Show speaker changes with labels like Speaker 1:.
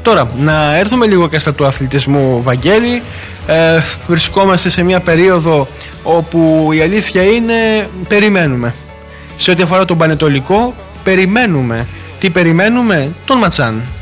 Speaker 1: Τώρα, να έρθουμε λίγο και στα του αθλητισμού, Βαγγέλη. Βρισκόμαστε σε μια περίοδο όπου η αλήθεια είναι περιμένουμε. Σε ό,τι αφορά τον Πανετολικό, περιμένουμε. Τι περιμένουμε? Τον Ματσάν.